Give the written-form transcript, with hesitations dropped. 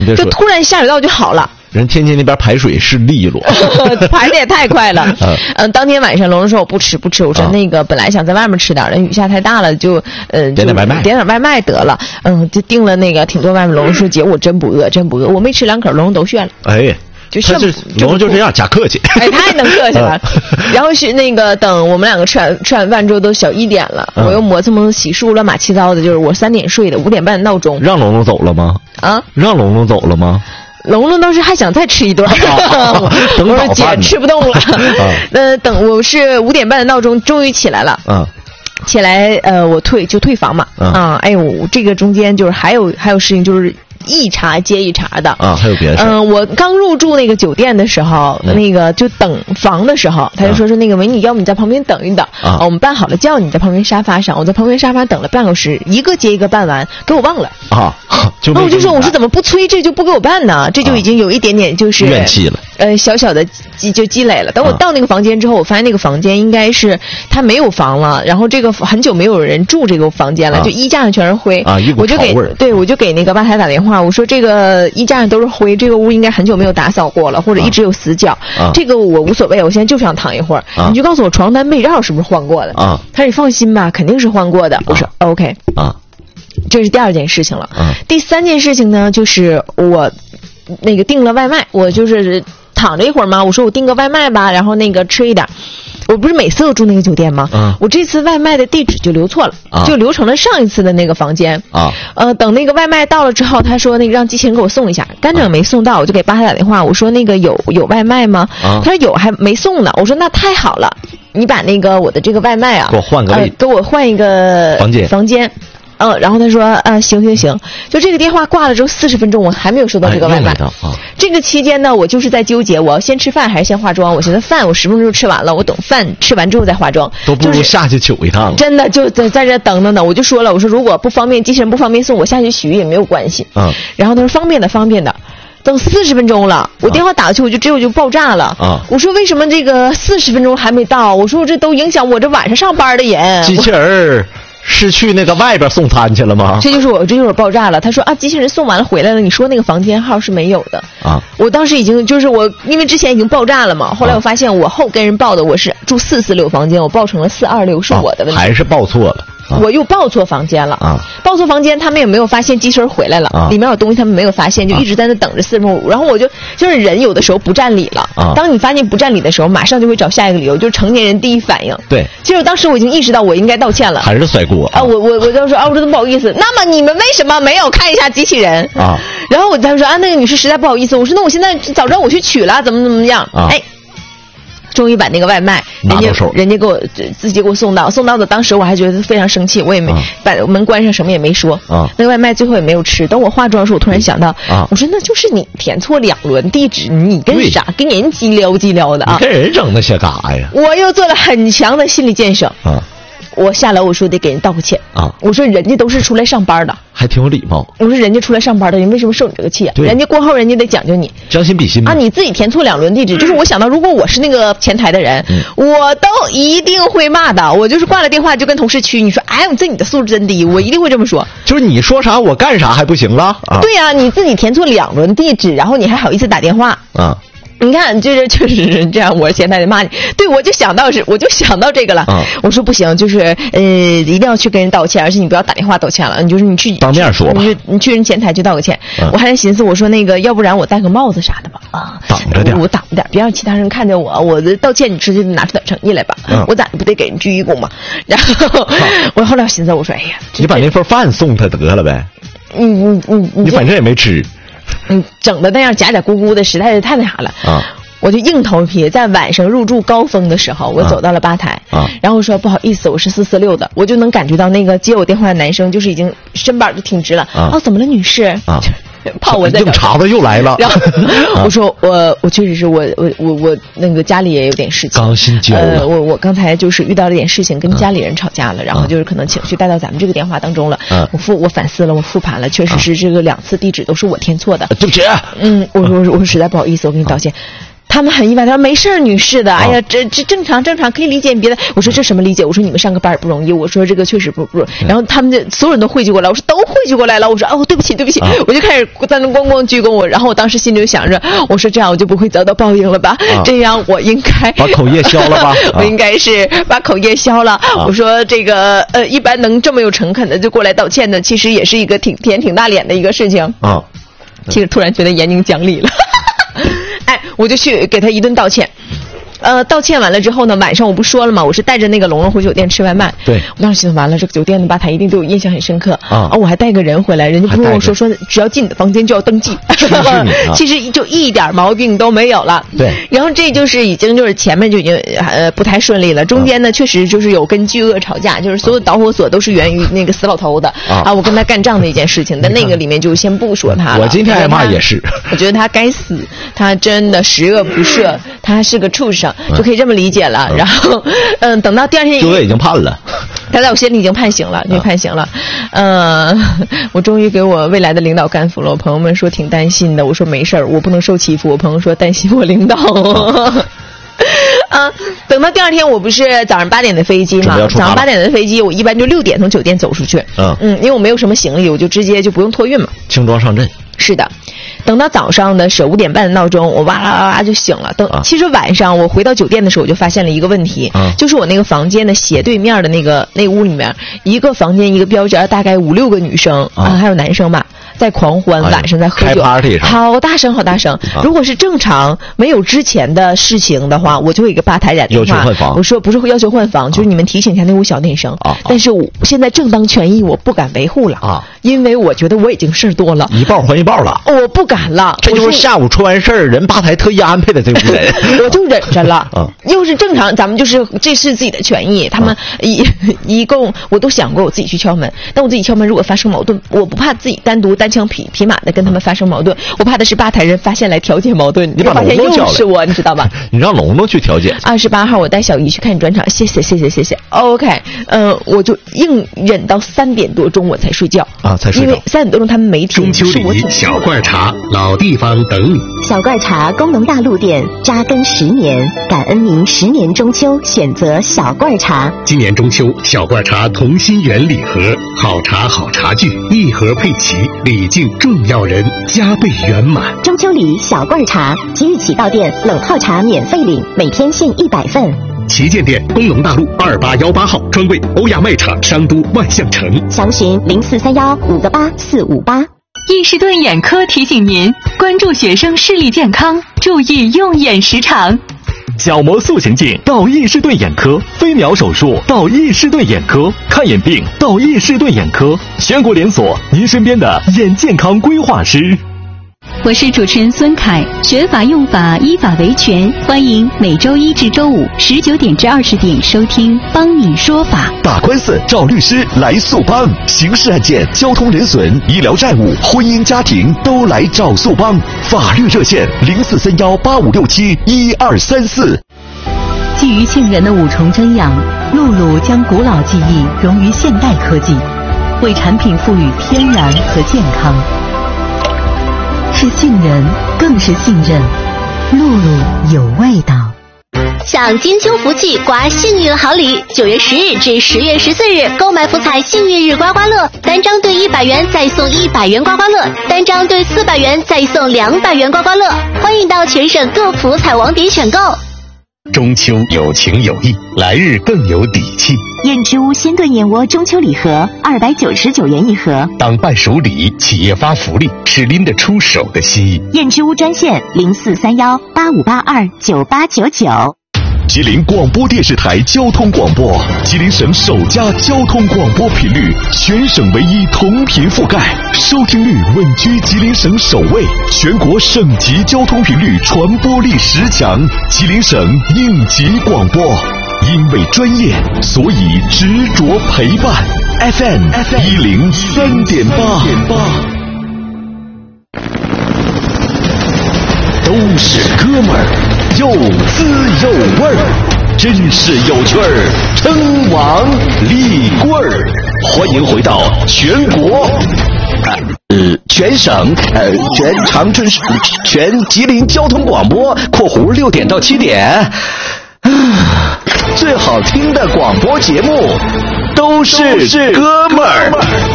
就突然下水道就好了。 人天津那边排水是利落， 排的也太快了。当天晚上龙龙说我不吃，我说那个本来想在外面吃点，雨下太大了，就点点外卖得了。就订了那个挺多外卖。龙龙说姐我真不饿，我没吃2口，龙龙都炫了。 哎。他龙龙就这样，假客气， 哎，太能客气了。然后是那个等我们2个吃完饭之后都小1点了，我又磨蹭洗漱乱码七糟的，就是我3点睡的，5点半的闹钟。 让龙龙走了吗？让龙龙走了吗？ 龙龙倒是还想再吃一顿，我说姐吃不动了。等我是5点半的闹钟终于起来了。起来我退房嘛。哎呦，这个中间就是还有事情，就是一茬接一茬的还有别的事。 我刚入住那个酒店的时候，那个就等房的时候，他就说那个美女，要不你在旁边等一等我们办好了叫你在旁边沙发上。我在旁边沙发等了半小时，一个接一个办完，给我忘了我就说我说怎么不催这就不给我办呢？这就已经有一点点就是怨气了， 小小的就积累了。等我到那个房间之后，我发现那个房间应该是他没有房了，然后这个很久没有人住这个房间了，就衣架上全是灰我就给那个吧台打电话，我说这个衣架上都是灰，这个屋应该很久没有打扫过了，或者一直有死角这个我无所谓，我现在就想躺一会儿你就告诉我床单被罩是不是换过的他说你放心吧，肯定是换过的我说 OK 这是第2件事情了。第3件事情呢，就是我那个订了外卖，我就是躺着一会儿嘛，我说我订个外卖吧，然后那个吃一点。我不是每次都住那个酒店吗？我这次外卖的地址就留错了，就留成了上一次的那个房间等那个外卖到了之后，他说那个让机器人给我送一下，干正没送到，我就给吧台打电话，我说那个有外卖吗？他说有，还没送呢。我说那太好了，你把那个我的这个外卖给我换个位， 给我换一个房间。然后他说行，就这个电话挂了之后40分钟我还没有收到这个外卖。这个期间呢，我就是在纠结我要先吃饭还是先化妆。我现在饭我10分钟就吃完了，我等饭吃完之后再化妆， 都不如下去取一趟。 真的就在这等，我就说了，我说如果不方便，机器人不方便送，我下去取也没有关系。然后他说方便的。等40分钟了，我电话打过去，我就爆炸了我说为什么这个40分钟还没到？我说我这都影响我这晚上上班的人。 机器人是去那个外边送餐去了吗？ 这就是我爆炸了。他说机器人送完了回来了，你说那个房间号是没有的我当时已经就是因为之前已经爆炸了嘛，后来我发现我后跟人报的我是住446房间，我报成了426，是我的问题， 还是报错了。 我又报错房间了报错房间，他们也没有发现机器人回来了里面有东西他们没有发现，就一直在那等着45。然后我就是人有的时候不占理了当你发现不占理的时候，马上就会找下一个理由，就是成年人第一反应。 对， 其实当时我已经意识到我应该道歉了，还是甩锅我就说我真的不好意思。那么你们为什么没有看一下机器人然后我才说那个女士实在不好意思。我说那我现在早知道我去取了，怎么样终于把那个外卖人家给我自己给我送到的，当时我还觉得非常生气，我也没把门关上，什么也没说那个外卖最后也没有吃。等我化妆的时候，我突然想到我说那就是你填错2轮地址，你跟啥跟人叽撩的你跟人整那些干啥呀？ 我又做了很强的心理建设我下楼我说得给人道个歉我说人家都是出来上班的， 还挺有礼貌。 我说人家出来上班的人为什么受你这个气人家过后人家得讲究你， 将心比心你自己填错2轮地址就是我想到如果我是那个前台的人我都一定会骂的。我就是挂了电话就跟同事屈，你说你的素质真低，我一定会这么说。 就是你说啥我干啥还不行了对呀你自己填错2轮地址，然后你还好意思打电话你看这就是这样，我前台得骂你。对，我就想到这个了我说不行，就是一定要去跟人道歉，而且你不要打电话道歉了，你去当面说吧， 你去人前台去道个歉我还在寻思，我说那个要不然我戴个帽子啥的吧挡着点， 我挡着点，别让其他人看见我的道歉，你直接拿出点诚意来吧我咋不得给人鞠一躬嘛。然后我后来寻思，我说你把那份饭送他得了呗你反正也没吃整的那样假假咕咕的，实在是太那啥了我就硬头皮在晚上入住高峰的时候我走到了吧台然后说不好意思我是446的，我就能感觉到那个接我电话的男生就是已经身板就挺直了怎么了女士怕我在硬茬子又来了然后我说我确实是我那个家里也有点事情， 刚心焦了我刚才就是遇到了点事情跟家里人吵架了然后就是可能情绪带到咱们这个电话当中了我反思了，我复盘了，确实是这个2次地址都是我填错的， 对不起我说实在不好意思，我给你道歉他们很意外，他说没事女士的，哎呀，这正常，可以理解你别的。我说这什么理解？我说你们上个班也不容易，我说这个确实不。然后他们所有人都汇聚过来，我说都汇聚过来了，我说哦对不起，我就开始在那咣鞠躬我，然后我当时心里就想着，我说这样我就不会遭到报应了吧？这样我应该把口业消了吧？ 我应该是把口业消了。我说这个一般能这么有诚恳的就过来道歉的，其实也是一个挺大脸的一个事情啊。其实突然觉得严宁讲理了，哎，我就去给他一顿道歉。道歉完了之后呢，晚上我不说了吗？我是带着那个龙龙回酒店吃外卖。 对， 我当时心想完了，这个酒店的吧台一定对我印象很深刻啊！我还带个人回来，人家不跟我说只要进你的房间就要登记，其实就一点毛病都没有了。 对， 然后这就是已经就是前面就已经不太顺利了，中间呢确实就是有跟巨鳄吵架，就是所有导火索都是源于那个死老头的啊！我跟他干仗的一件事情，但那个里面就先不说他了。 我今天挨骂也是， 我觉得他该死，他真的十恶不赦，他是个畜生，就可以这么理解了。然后等到第二天就已经判了， 他在我心里已经判刑了，我终于给我未来的领导干服了。我朋友们说挺担心的，我说没事儿，我不能受欺负。我朋友说担心我领导。等到第二天我不是早上8点的飞机嘛，早上8点的飞机我一般就6点从酒店走出去。因为我没有什么行李，我就直接就不用托运嘛， 轻装上阵。 是的，等到早上的5点半的闹钟，我哇啦哇啦就醒了。其实晚上我回到酒店的时候，我就发现了一个问题，就是我那个房间的斜对面的那屋里面，一个房间一个标间，大概5、6个女生还有男生吧，在狂欢，晚上在喝酒， 开 party 好大声。如果是正常没有之前的事情的话，我就会给吧台打电话， 要求换房。 我说不是要求换房，就是你们提醒一下那屋小内生。但是我现在正当权益，我不敢维护了因为我觉得我已经事儿多了， 一报还一报了， 我不敢了。 这就是下午出完事儿，人吧台特意安排的这个人， 我就忍着了。又是正常，咱们就是这是自己的权益。他们一共我都想过我自己去敲门，但我自己敲门如果发生矛盾，我不怕自己单枪匹马的跟他们发生矛盾，我怕的是吧台人发现来调解矛盾。 你把龙龙叫来， 是我，你知道吧？ 你让龙龙去调解。 28号我带小姨去看你专场，谢谢。OK， 我就硬忍到3点多钟我才睡觉才睡着。 因为3点多钟他们没停。 中秋礼小罐茶，老地方等你。 小罐茶工农大陆店扎根10年，感恩您10年中秋选择小罐茶。 今年中秋，小罐茶同心圆礼盒，好茶好茶具，一盒配齐，礼敬重要人，加倍圆满。 中秋礼小罐茶，即日起到店冷泡茶免费领，每天限100份。 旗舰店工农大路2818号，专柜欧亚卖场商都万象城。 详询0431-58458。 易士顿眼科提醒您关注学生视力健康，注意用眼时长。 角膜塑形镜到易士顿眼科，飞秒手术到易士顿眼科，看眼病到易士顿眼科，全国连锁，您身边的眼健康规划师。 我是主持人孙凯，学法用法，依法维权，欢迎每周1至周519点至20点收听帮你说法。 打官司找律师来速帮，刑事案件、交通人损、医疗债务、婚姻家庭都来找速帮。法律热线043185671234。 基于杏仁的5重增养，露露将古老技艺融于现代科技，为产品赋予天然和健康。是杏仁，更是信任。露露有味道。 享金秋福气，刮幸运好礼！9月10日至10月14日，购买福彩幸运日刮刮乐，单张兑100元再送100元刮刮乐，单张兑400元再送200元刮刮乐。欢迎到全省各福彩网点选购。 中秋有情有义，来日更有底气。 燕之屋鲜炖燕窝中秋礼盒299元一盒， 当伴手礼，企业发福利，是拎得出手的心意。 燕之屋专线043185829899。 吉林广播电视台交通广播，吉林省首家交通广播频率，全省唯一同频覆盖，收听率稳居吉林省首位，全国省级交通频率传播力10强，吉林省应急广播。因为专业，所以执着陪伴。FM 103.8，都是哥们儿，有滋有味儿，真是有趣儿，称王立棍儿。欢迎回到全国。 全省全长春市全吉林交通广播（括弧6点到7点）。最好听的广播节目都是哥们儿。